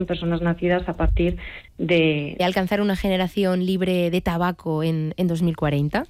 personas nacidas a partir de... ¿Y alcanzar una generación libre de tabaco en 2040?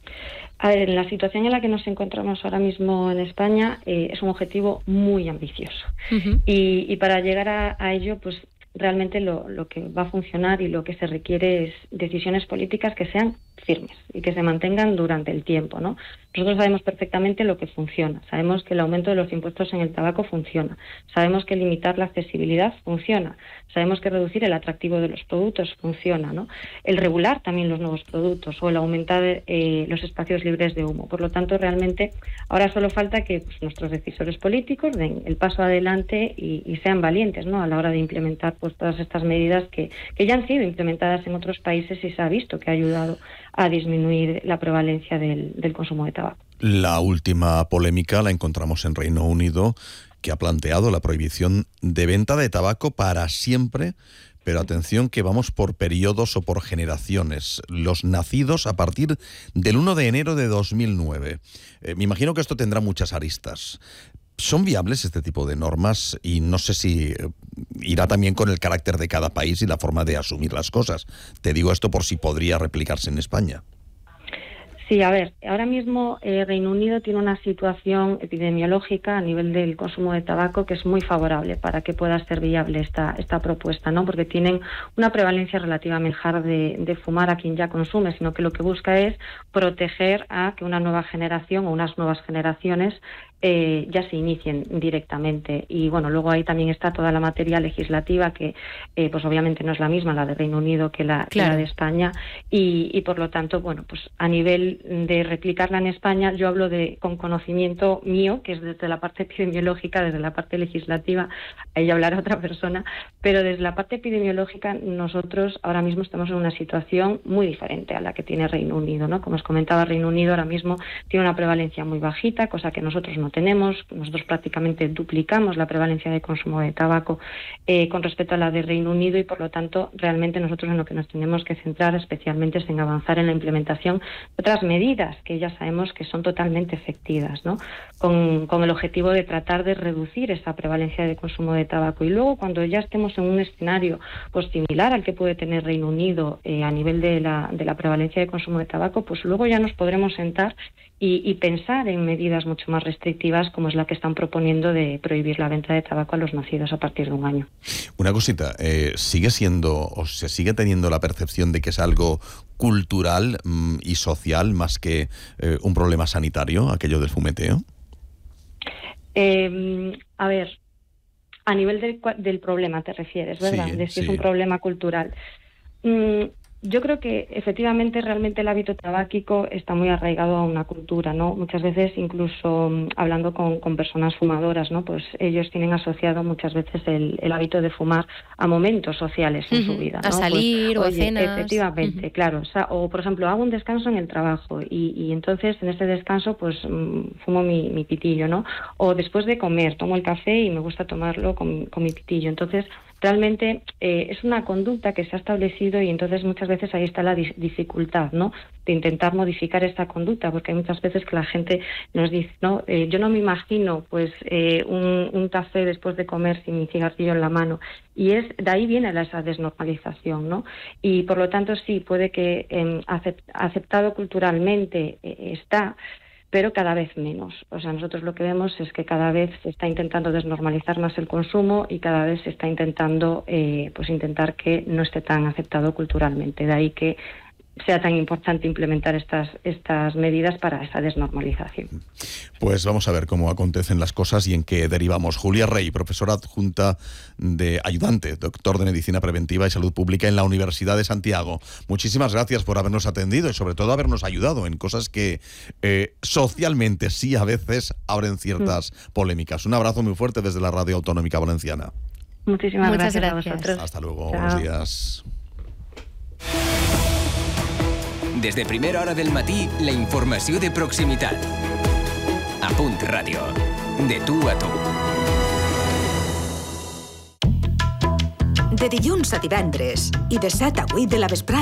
A ver, en la situación en la que nos encontramos ahora mismo en España es un objetivo muy ambicioso. Uh-huh. Y para llegar a ello, pues realmente lo que va a funcionar y lo que se requiere es decisiones políticas que sean firmes y que se mantengan durante el tiempo, ¿no? Nosotros sabemos perfectamente lo que funciona, sabemos que el aumento de los impuestos en el tabaco funciona, sabemos que limitar la accesibilidad funciona, sabemos que reducir el atractivo de los productos funciona, ¿no? El regular también los nuevos productos o el aumentar los espacios libres de humo. Por lo tanto, realmente ahora solo falta que pues, nuestros decisores políticos den el paso adelante y sean valientes, ¿no? A la hora de implementar pues todas estas medidas que ya han sido implementadas en otros países y se ha visto que ha ayudado a disminuir la prevalencia del consumo de tabaco. La última polémica la encontramos en Reino Unido, que ha planteado la prohibición de venta de tabaco para siempre, pero atención que vamos por periodos o por generaciones. Los nacidos a partir del 1 de enero de 2009. Me imagino que esto tendrá muchas aristas. ¿Son viables este tipo de normas? Y no sé si irá también con el carácter de cada país y la forma de asumir las cosas. Te digo esto por si podría replicarse en España. Sí, a ver, ahora mismo Reino Unido tiene una situación epidemiológica a nivel del consumo de tabaco que es muy favorable para que pueda ser viable esta propuesta, ¿no? Porque tienen una prevalencia relativamente baja de fumar a quien ya consume, sino que lo que busca es proteger a que una nueva generación o unas nuevas generaciones ya se inicien directamente. Y bueno, luego ahí también está toda la materia legislativa que pues obviamente no es la misma la de Reino Unido que la de España y por lo tanto, bueno, pues a nivel de replicarla en España, yo hablo con conocimiento mío, que es desde la parte epidemiológica, desde la parte legislativa, ahí hablará otra persona, pero desde la parte epidemiológica nosotros ahora mismo estamos en una situación muy diferente a la que tiene Reino Unido, ¿no? Como os comentaba, Reino Unido ahora mismo tiene una prevalencia muy bajita, cosa que nosotros no tenemos. Nosotros prácticamente duplicamos la prevalencia de consumo de tabaco con respecto a la de Reino Unido y por lo tanto realmente nosotros en lo que nos tenemos que centrar especialmente es en avanzar en la implementación de otras medidas que ya sabemos que son totalmente efectivas, ¿no? Con el objetivo de tratar de reducir esa prevalencia de consumo de tabaco y luego cuando ya estemos en un escenario pues similar al que puede tener Reino Unido a nivel de la prevalencia de consumo de tabaco, pues luego ya nos podremos sentar y pensar en medidas mucho más restrictivas como es la que están proponiendo de prohibir la venta de tabaco a los nacidos a partir de un año. Una cosita, ¿sigue siendo o se sigue teniendo la percepción de que es algo cultural y social más que un problema sanitario, aquello del fumeteo? A ver, a nivel del problema te refieres, ¿verdad? Sí, de si es un problema cultural. Yo creo que efectivamente realmente el hábito tabáquico está muy arraigado a una cultura, ¿no? Muchas veces incluso hablando con personas fumadoras, ¿no? Pues ellos tienen asociado muchas veces el hábito de fumar a momentos sociales en su vida, ¿no? A salir pues, o a cenas. Efectivamente, claro. O por ejemplo, hago un descanso en el trabajo y entonces en ese descanso pues fumo mi pitillo, ¿no? O después de comer tomo el café y me gusta tomarlo con mi pitillo. Entonces realmente es una conducta que se ha establecido y entonces muchas veces ahí está la dificultad, ¿no? De intentar modificar esta conducta, porque hay muchas veces que la gente nos dice, no, yo no me imagino pues un café después de comer sin mi cigarrillo en la mano. Y de ahí viene esa desnormalización, ¿no? Y por lo tanto sí, puede que aceptado culturalmente está, pero cada vez menos. O sea, nosotros lo que vemos es que cada vez se está intentando desnormalizar más el consumo y cada vez se está intentando pues intentar que no esté tan aceptado culturalmente. De ahí que sea tan importante implementar estas medidas para esa desnormalización. Pues vamos a ver cómo acontecen las cosas y en qué derivamos. Julia Rey, profesora adjunta ayudante, doctor de Medicina Preventiva y Salud Pública en la Universidad de Santiago. Muchísimas gracias por habernos atendido y sobre todo habernos ayudado en cosas que socialmente sí a veces abren ciertas polémicas. Un abrazo muy fuerte desde la Radio Autonómica Valenciana. Muchas gracias a vosotros. Hasta luego, Chao. Buenos días. Des de primera hora del matí, la informació de proximitat. A Punt Ràdio. De tu a tu. De dilluns a divendres i de 7 a 8 de la vesprada